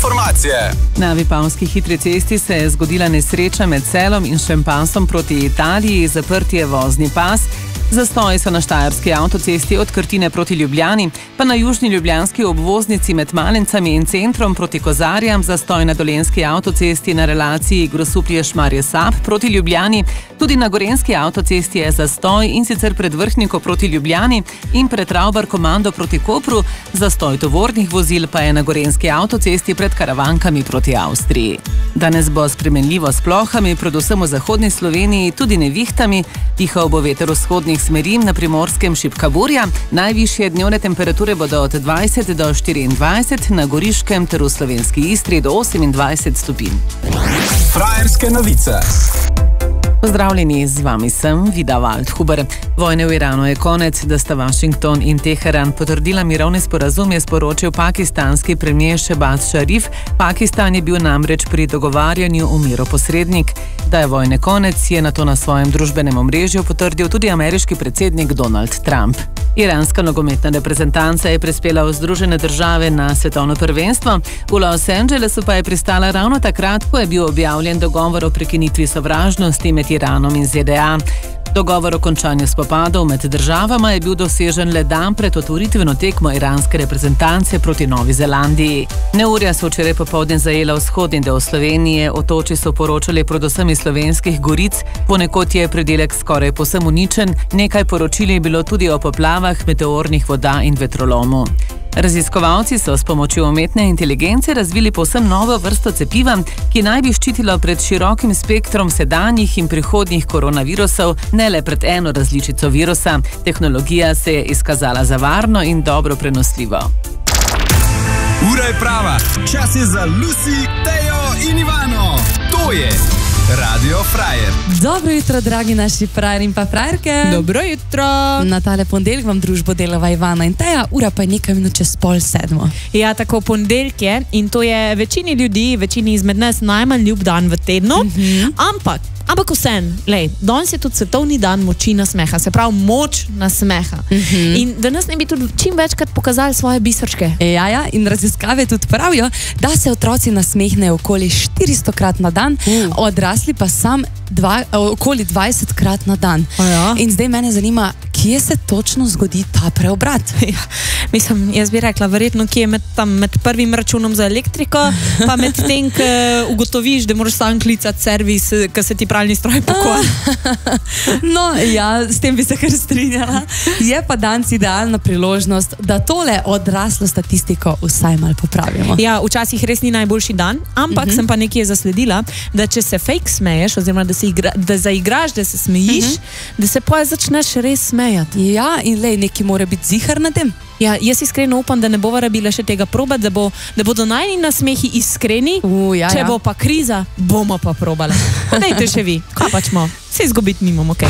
informacije. Na Vipavski hitri cesti se je zgodila nesreča med Celom in Šempasom proti Italiji, zaprt je vozni pas. Zastoji so na Štajerski avtocesti od Krtine proti Ljubljani, pa na južni ljubljanski obvoznici med Malencami in centrom proti Kozarjam, zastoj na Dolenjski avtocesti na relaciji Grosuplje-Šmarje-Sap proti Ljubljani, tudi na Gorenjski avtocesti je zastoj in sicer pred Vrhniko proti Ljubljani in pred Ravbar-Komando proti Kopru, zastoj tovornih vozil pa je na Gorenjski avtocesti pred Karavankami proti Avstriji. Danes bo spremenljivo s plohami, predvsem v zahodni Sloveniji, tudi nevihtami, pihal bo veter vzhodnih smeri, na Primorskem šibka burja, najvišje dnevne temperature bodo od 20 do 24, na Goriškem ter v slovenski Istri do 28 stopinj. Frajerske novice. Pozdravljeni, z vami sem Vida Waldhuber. Vojne v Iranu je konec, da sta Washington in Teheran potrdila mirovni sporazum, je sporočil pakistanski premier Shehbaz Sharif. Pakistan je bil namreč pri dogovarjanju o miru posrednik. Da je vojne konec, je nato na svojem družbenem omrežju potrdil tudi ameriški predsednik Donald Trump. Iranska nogometna reprezentanca je prispela v Združene države na svetovno prvenstvo. V Los Angelesu pa je pristala ravno takrat, ko je bil objavljen dogovor o prekinitvi sovražnosti med Iranom in ZDA. Dogovor o končanju spopadov med državama je bil dosežen le dan pred otvoritveno tekmo iranske reprezentance proti Novi Zelandiji. Neurja so včeraj popoldne zajela vzhodni del Slovenije, otoči so poročali predvsem iz Slovenskih goric, ponekod je predelek skoraj povsem uničen, nekaj poročil je bilo tudi o poplavah, meteornih voda in vetrolomu. Raziskovalci so s pomočjo umetne inteligence razvili povsem novo vrsto cepiva, ki naj bi ščitilo pred širokim spektrom sedanjih in prihodnjih koronavirusov, ne le pred eno različico virusa. Tehnologija se je izkazala za varno in dobro prenosljivo. Ura je prava, čas je za Lucy, Tejo in Ivano. To je Radio Frajer. Dobro jutro, dragi naši frajer in pa frajerke. Dobro jutro. Na tale ponedeljek vam družbo delava Ivana in Teja, ura pa je nekaj minut čez 6:30. Ja, tako ponedeljek je in to je večini ljudi, večini izmed nas najmanj ljub dan v tednu, ampak vsem, danes je tudi svetovni dan moči nasmeha, se pravi moč nasmeha. In danes ne bi tudi čim večkrat pokazali svoje biserčke. Ja, in raziskave tudi pravijo, da se otroci nasmehnejo okoli 400-krat na dan, odrasli pa sam okoli 20-krat na dan. Ja. In zdaj mene zanima, kje se točno zgodi ta preobrat? Ja, mislim, jaz bi rekla, verjetno kje med prvim računom za elektriko, pa med tem, ko ugotoviš, da moraš sam klicati servis, ko se ti pralni stroj pokvari. No, ja, s tem bi se kar strinjala. Je pa danes idealna priložnost, da tole odraslo statistiko vsaj malo popravimo. Ja, včasih res ni najboljši dan, ampak sem pa nekje zasledila, da če se fake smeješ, oziroma da zaigraš, da se smejiš, da se poje začneš res smejati. Ja, in nekaj mora biti zihar na tem. Ja, jaz iskreno upam, da ne bova rabila še tega probati, da bodo najni nasmehi iskreni, če bo pa kriza, bomo pa probali. Dajte še vi, kaj pač smo, se izgubiti nimamo, okej.